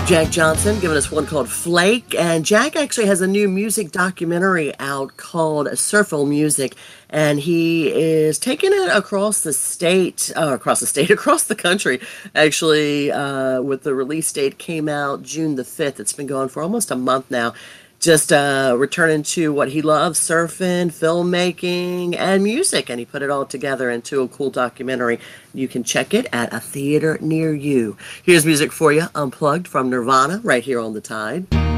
Jack Johnson giving us one called Flake. And Jack actually has a new music documentary out called Surfle Music. And he is taking it across the state, across the country, actually, with the release date came out June the 5th. It's been going for almost a month now. Just returning to what he loves, surfing, filmmaking, and music. And he put it all together into a cool documentary. You can check it at a theater near you. Here's music for you, unplugged from Nirvana, right here on The Tide.